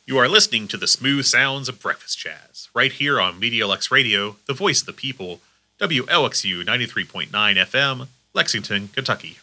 You are listening to the smooth sounds of breakfast jazz, right here on MediaLux Radio, the voice of the people, WLXU 93.9 FM, Lexington, Kentucky.